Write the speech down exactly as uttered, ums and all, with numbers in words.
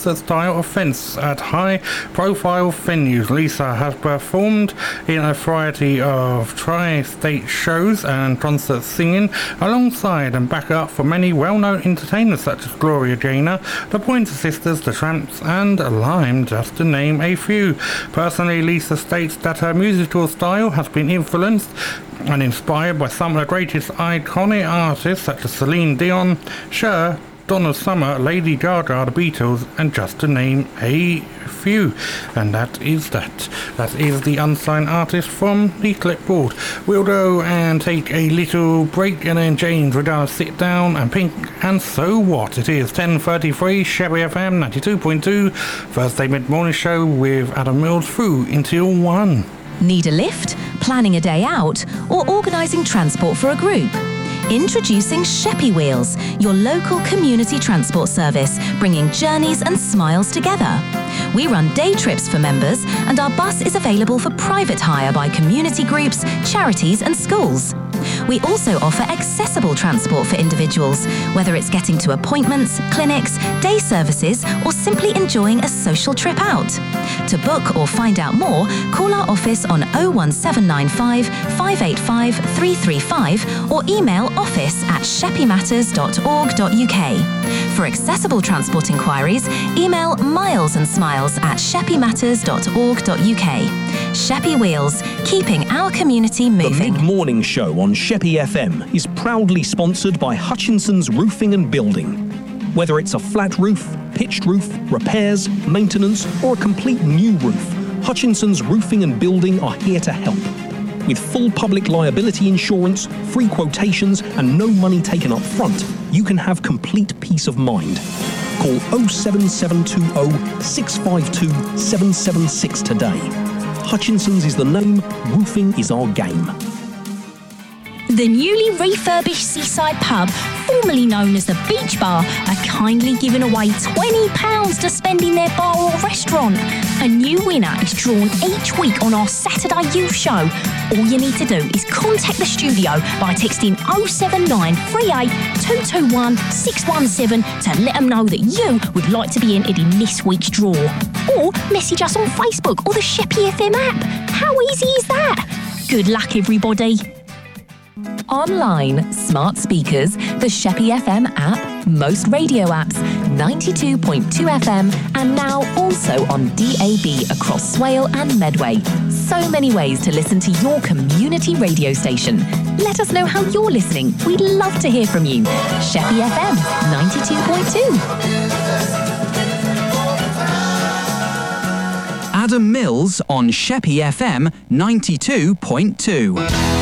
concert-style events at high-profile venues. Lisa has performed in a variety of tri-state shows and concerts, singing alongside and back up for many well-known entertainers such as Gloria Gaynor, the Pointer Sisters, the Tramps and Lime, just to name a few. Personally, Lisa states that her musical style has been influenced and inspired by some of the greatest iconic artists such as Celine Dion, Cher, Donna Summer, Lady Gaga, the Beatles, and just to name a few. And that is that. That is the unsigned artist from the clipboard. We'll go and take a little break, and then James will gonna sit down and Pink and So What. It is ten thirty-three, Chevy F M ninety-two point two, Thursday mid-morning show with Adam Mills through until one. Need a lift, planning a day out, or organising transport for a group? Introducing Sheppy Wheels, your local community transport service, bringing journeys and smiles together. We run day trips for members, and our bus is available for private hire by community groups, charities and schools. We also offer accessible transport for individuals, whether it's getting to appointments, clinics, day services, or simply enjoying a social trip out. To book or find out more, call our office on oh one seven nine five, five eight five, three three five or email office at sheppy matters dot org dot u k. For accessible transport inquiries, email miles and smiles at sheppy matters dot org dot u k. Sheppy Wheels, keeping our community moving. The mid-morning show on Sheppy F M is proudly sponsored by Hutchinson's Roofing and Building. Whether it's a flat roof, pitched roof, repairs, maintenance, or a complete new roof, Hutchinson's Roofing and Building are here to help. With full public liability insurance, free quotations, and no money taken up front, you can have complete peace of mind. Call oh seven seven two oh, six five two, seven seven six today. Hutchinson's is the name, roofing is our game. The newly refurbished Seaside Pub, formerly known as the Beach Bar, are kindly giving away twenty pounds to spend in their bar or restaurant. A new winner is drawn each week on our Saturday Youth Show. All you need to do is contact the studio by texting oh seven nine three eight, two two one, six one seven to let them know that you would like to be entered in this week's draw. Or message us on Facebook or the Sheppy F M app. How easy is that? Good luck, everybody. Online, smart speakers, the Sheppy F M app, most radio apps, ninety-two point two F M, and now also on D A B across Swale and Medway. So many ways to listen to your community radio station. Let us know how you're listening. We'd love to hear from you. Sheppy F M ninety-two point two. Adam Mills on Sheppy F M ninety-two point two.